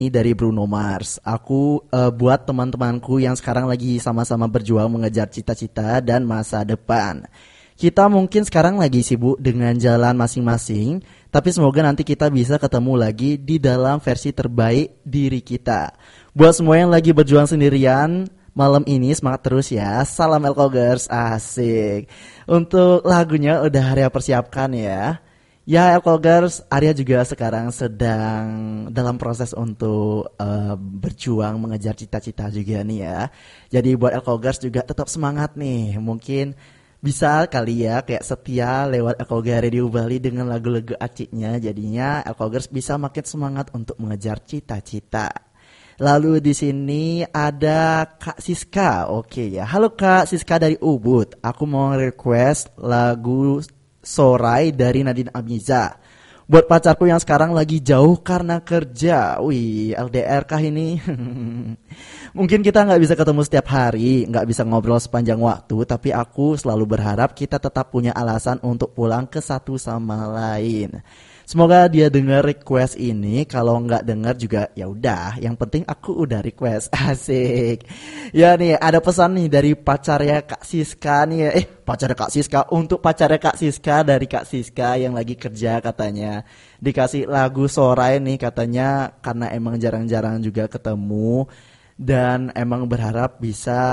Ini dari Bruno Mars. Aku buat teman-temanku yang sekarang lagi sama-sama berjuang mengejar cita-cita dan masa depan. Kita mungkin sekarang lagi sibuk dengan jalan masing-masing, tapi semoga nanti kita bisa ketemu lagi di dalam versi terbaik diri kita. Buat semua yang lagi berjuang sendirian, malam ini semangat terus ya. Salam Elkogers, asik. Untuk lagunya udah Arya persiapkan ya. Ya Elkogers, Arya juga sekarang sedang dalam proses untuk berjuang mengejar cita-cita juga nih ya. Jadi buat Elkogers juga tetap semangat nih. Mungkin bisa kali ya kayak setia lewat Elkoga Radio Bali dengan lagu-lagu aciknya. Jadinya Elkogers bisa makin semangat untuk mengejar cita-cita. Lalu di sini ada Kak Siska. Oke ya. Halo Kak Siska dari Ubud. Aku mau request lagu Sorai dari Nadine Amiza. Buat pacarku yang sekarang lagi jauh karena kerja. Wih, LDR kah ini? Mungkin kita nggak bisa ketemu setiap hari, nggak bisa ngobrol sepanjang waktu, tapi aku selalu berharap kita tetap punya alasan untuk pulang ke satu sama lain. Semoga dia dengar request ini. Kalau nggak dengar juga ya udah. Yang penting aku udah request. Asik. Ya nih ada pesan nih dari pacarnya Kak Siska nih. Pacarnya Kak Siska untuk pacarnya Kak Siska dari Kak Siska yang lagi kerja katanya. Dikasih lagu Sorai nih katanya karena emang jarang-jarang juga ketemu dan emang berharap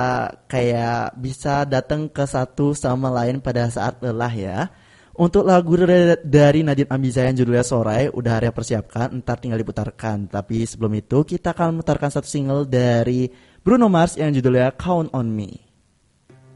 bisa datang ke satu sama lain pada saat lelah ya. Untuk lagu dari Nadine Amiza yang judulnya Sorai udah Arya persiapkan, ntar tinggal diputarkan. Tapi sebelum itu kita akan memutarkan satu single dari Bruno Mars yang judulnya Count on Me.